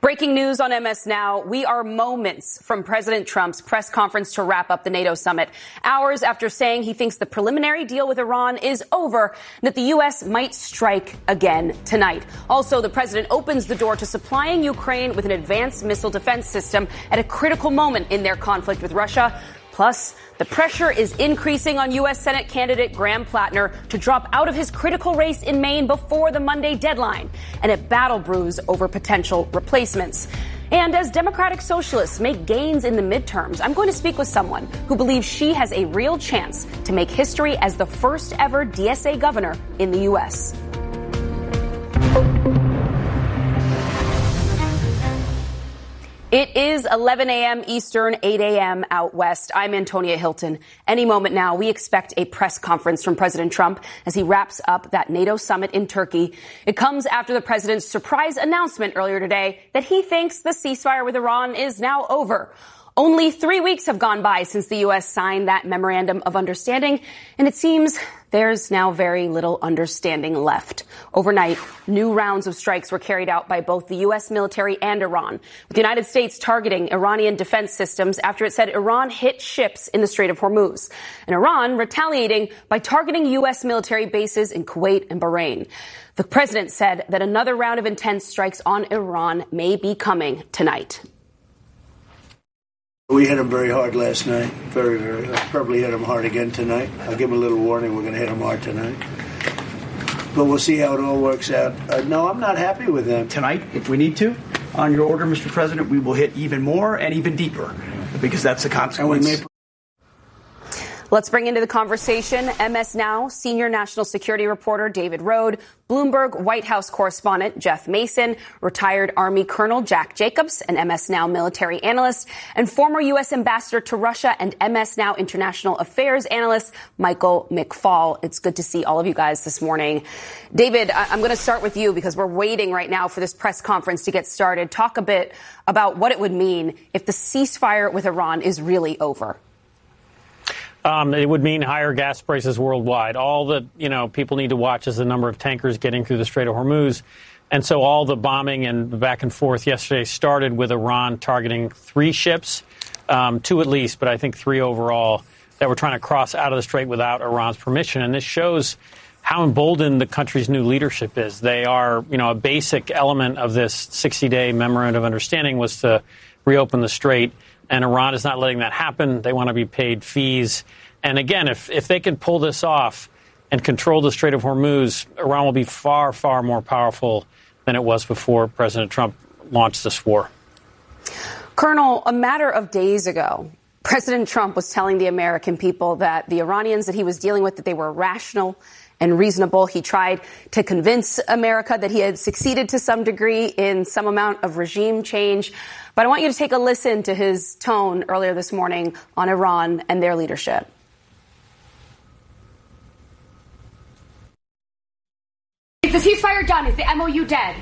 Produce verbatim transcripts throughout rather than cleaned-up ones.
Breaking news on M S Now. We are moments from President Trump's press conference to wrap up the NATO summit. Hours after saying he thinks the preliminary deal with Iran is over and that the U S might strike again tonight. Also, the president opens the door to supplying Ukraine with an advanced missile defense system at a critical moment in their conflict with Russia. Plus, the pressure is increasing on U S Senate candidate Graham Plattner to drop out of his critical race in Maine before the Monday deadline, and a battle brews over potential replacements. And as Democratic Socialists make gains in the midterms, I'm going to speak with someone who believes she has a real chance to make history as the first ever D S A governor in the U S. It is eleven a.m. Eastern, eight a.m. out west. I'm Antonia Hilton. Any moment now, we expect a press conference from President Trump as he wraps up that NATO summit in Turkey. It comes after the president's surprise announcement earlier today that he thinks the ceasefire with Iran is now over. Only three weeks have gone by since the U S signed that memorandum of understanding, and it seems there's now very little understanding left. Overnight, new rounds of strikes were carried out by both the U S military and Iran, with the United States targeting Iranian defense systems after it said Iran hit ships in the Strait of Hormuz, and Iran retaliating by targeting U S military bases in Kuwait and Bahrain. The president said that another round of intense strikes on Iran may be coming tonight. We hit him very hard last night, very, very hard. Probably hit him hard again tonight. I'll give him a little warning. We're going to hit him hard tonight. But we'll see how it all works out. Uh, no, I'm not happy with them. Tonight, if we need to, on your order, Mister President, we will hit even more and even deeper, because that's the consequence. And we may- Let's bring into the conversation M S Now senior national security reporter David Rohde, Bloomberg White House correspondent Jeff Mason, retired Army Colonel Jack Jacobs, an M S Now military analyst, and former U S ambassador to Russia and M S Now international affairs analyst Michael McFaul. It's good to see all of you guys this morning. David, I'm going to start with you because we're waiting right now for this press conference to get started. Talk a bit about what it would mean if the ceasefire with Iran is really over. Um, it would mean higher gas prices worldwide. All that, you know, people need to watch is the number of tankers getting through the Strait of Hormuz. And so all the bombing and back and forth yesterday started with Iran targeting three ships, um, two at least, but I think three overall, that were trying to cross out of the strait without Iran's permission. And this shows how emboldened the country's new leadership is. They are, you know, a basic element of this sixty-day memorandum of understanding was to reopen the strait. And Iran is not letting that happen. They want to be paid fees. And again, if, if they can pull this off and control the Strait of Hormuz, Iran will be far, far more powerful than it was before President Trump launched this war. Colonel, a matter of days ago, President Trump was telling the American people that the Iranians that he was dealing with, that they were rational and reasonable. He tried to convince America that he had succeeded to some degree in some amount of regime change. But I want you to take a listen to his tone earlier this morning on Iran and their leadership. Is the ceasefire done? Is the M O U dead?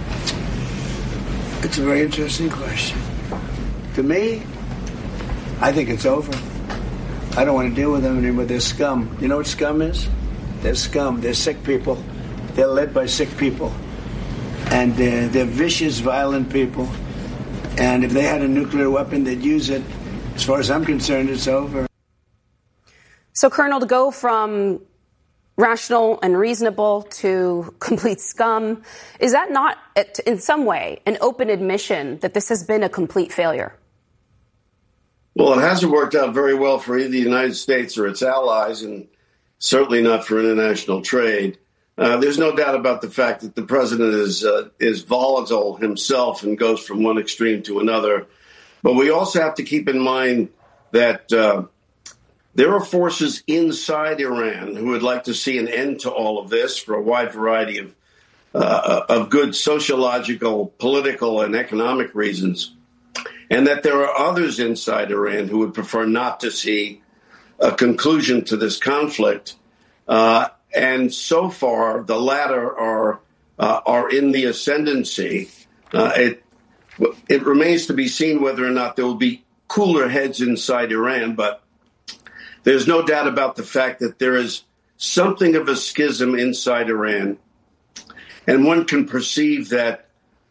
It's a very interesting question. To me, I think it's over. I don't want to deal with them anymore. They're scum. You know what scum is? They're scum. They're sick people. They're led by sick people. And they're, they're vicious, violent people. And if they had a nuclear weapon, they'd use it. As far as I'm concerned, it's over. So, Colonel, to go from rational and reasonable to complete scum, is that not, in some way, an open admission that this has been a complete failure? Well, it hasn't worked out very well for either the United States or its allies, and certainly not for international trade. Uh, there's no doubt about the fact that the president is uh, is volatile himself and goes from one extreme to another. But we also have to keep in mind that uh, there are forces inside Iran who would like to see an end to all of this for a wide variety of uh, of good sociological, political, and economic reasons, and that there are others inside Iran who would prefer not to see a conclusion to this conflict. Uh, and so far, the latter are uh, are in the ascendancy. Uh, it it remains to be seen whether or not there will be cooler heads inside Iran, but there's no doubt about the fact that there is something of a schism inside Iran, and one can perceive that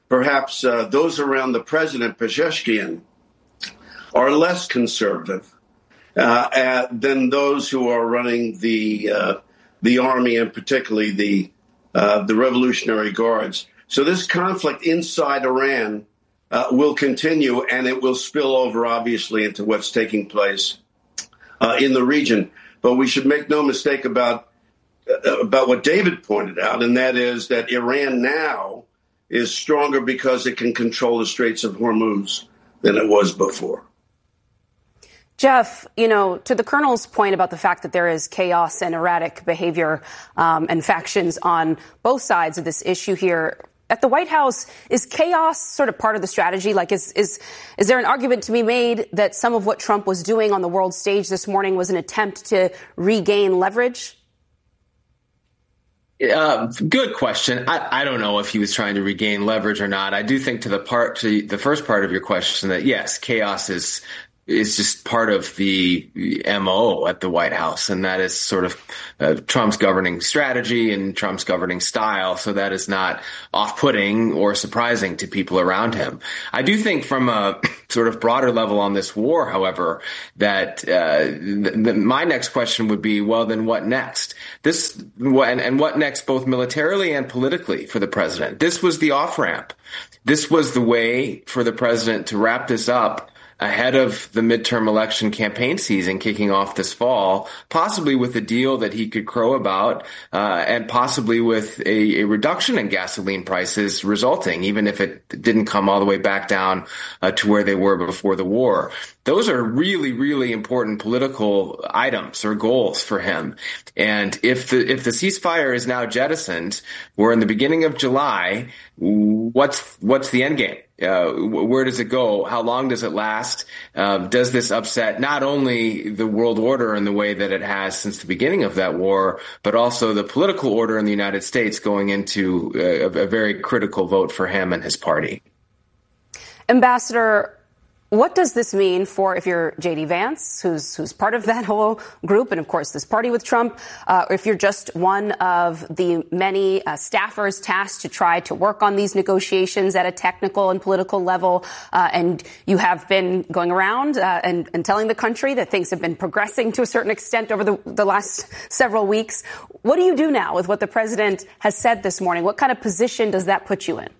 perhaps uh, those around the president, Pezeshkian, are less conservative uh, uh, than those who are running the uh, the army, and particularly the uh, the Revolutionary Guards. So this conflict inside Iran uh, will continue, and it will spill over, obviously, into what's taking place uh, in the region. But we should make no mistake about uh, about what David pointed out, and that is that Iran now is stronger because it can control the Straits of Hormuz than it was before. Jeff, you know, to the Colonel's point about the fact that there is chaos and erratic behavior um, and factions on both sides of this issue here, at the White House, is chaos sort of part of the strategy? Like, is is is there an argument to be made that some of what Trump was doing on the world stage this morning was an attempt to regain leverage? Uh, good question. I, I don't know if he was trying to regain leverage or not. I do think to the part, to the first part of your question, that yes, chaos is is just part of the M O at the White House, and that is sort of uh, Trump's governing strategy and Trump's governing style. So that is not off-putting or surprising to people around him. I do think from a sort of broader level on this war, however, that uh, th- th- my next question would be, well, then what next? This and, and what next, both militarily and politically, for the president? This was the off-ramp. This was the way for the president to wrap this up ahead of the midterm election campaign season kicking off this fall, possibly with a deal that he could crow about, uh, and possibly with a, a reduction in gasoline prices resulting, even if it didn't come all the way back down uh, to where they were before the war. Those are really, really important political items or goals for him. And if the if the ceasefire is now jettisoned, we're in the beginning of July, what's what's the end game? Uh, where does it go? How long does it last? Uh, does this upset not only the world order in the way that it has since the beginning of that war, but also the political order in the United States going into a, a very critical vote for him and his party? Ambassador, what does this mean for, if you're J D Vance, who's who's part of that whole group, and of course this party with Trump, uh, or if you're just one of the many uh, staffers tasked to try to work on these negotiations at a technical and political level, uh, and you have been going around uh, and, and telling the country that things have been progressing to a certain extent over the, the last several weeks. What do you do now with what the president has said this morning? What kind of position does that put you in?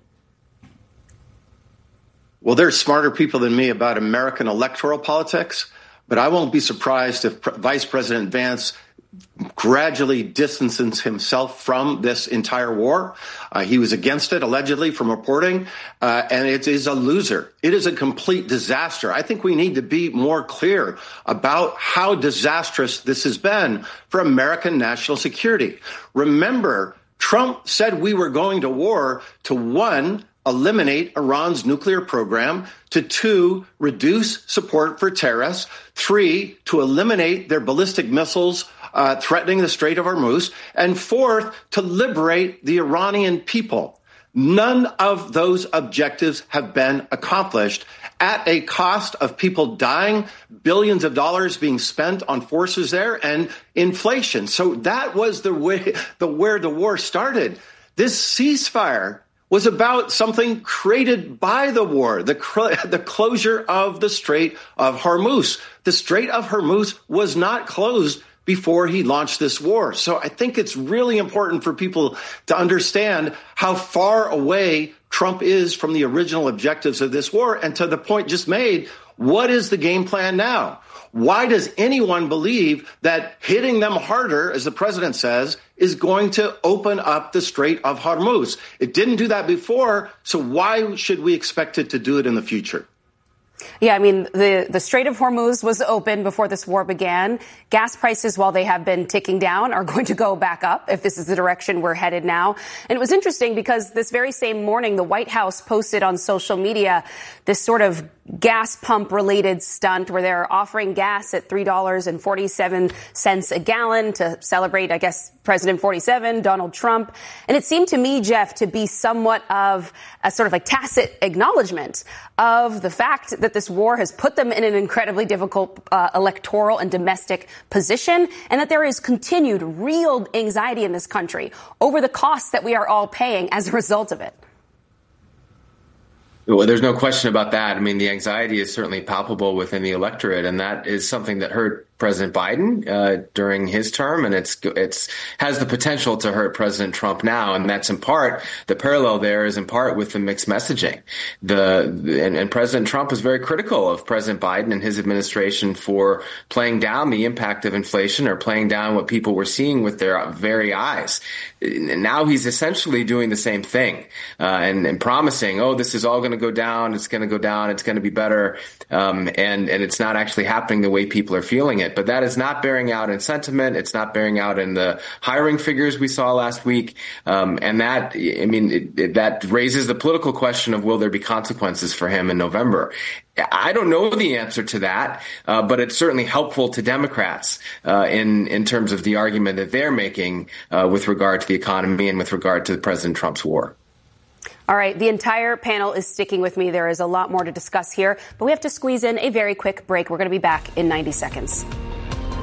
Well, there's smarter people than me about American electoral politics, but I won't be surprised if Pre- Vice President Vance gradually distances himself from this entire war. Uh, he was against it, allegedly, from reporting, uh, and it is a loser. It is a complete disaster. I think we need to be more clear about how disastrous this has been for American national security. Remember, Trump said we were going to war to, one, eliminate Iran's nuclear program, to two, reduce support for terrorists, three, to eliminate their ballistic missiles uh, threatening the Strait of Hormuz, and fourth, to liberate the Iranian people. None of those objectives have been accomplished at a cost of people dying, billions of dollars being spent on forces there, and inflation. So that was the way, the where the war started. This ceasefire was about something created by the war, the, the closure of the Strait of Hormuz. The Strait of Hormuz was not closed before he launched this war. So I think it's really important for people to understand how far away Trump is from the original objectives of this war. And to the point just made, what is the game plan now? Why does anyone believe that hitting them harder, as the president says, is going to open up the Strait of Hormuz? It didn't do that before, so why should we expect it to do it in the future? Yeah, I mean, the, the Strait of Hormuz was open before this war began. Gas prices, while they have been ticking down, are going to go back up if this is the direction we're headed now. And it was interesting because this very same morning, the White House posted on social media this sort of gas pump related stunt where they're offering gas at three dollars and forty-seven cents a gallon to celebrate, I guess, President forty-seven, Donald Trump. And it seemed to me, Jeff, to be somewhat of a sort of like tacit acknowledgement of the fact that this war has put them in an incredibly difficult uh, electoral and domestic position, and that there is continued real anxiety in this country over the costs that we are all paying as a result of it. Well, there's no question about that. I mean, the anxiety is certainly palpable within the electorate, and that is something that hurt President Biden uh, during his term, and it's it's has the potential to hurt President Trump now, and that's in part the parallel there is in part with the mixed messaging. The and, and President Trump is very critical of President Biden and his administration for playing down the impact of inflation or playing down what people were seeing with their very eyes. And now he's essentially doing the same thing uh, and, and promising, oh, this is all going to go down, it's going to go down, it's going to be better, um, and and it's not actually happening the way people are feeling it. But that is not bearing out in sentiment. It's not bearing out in the hiring figures we saw last week. Um, and that, I mean, it, it, that raises the political question of will there be consequences for him in November? I don't know the answer to that, uh, but it's certainly helpful to Democrats uh, in, in terms of the argument that they're making uh, with regard to the economy and with regard to President Trump's war. All right, the entire panel is sticking with me. There is a lot more to discuss here, but we have to squeeze in a very quick break. We're going to be back in ninety seconds.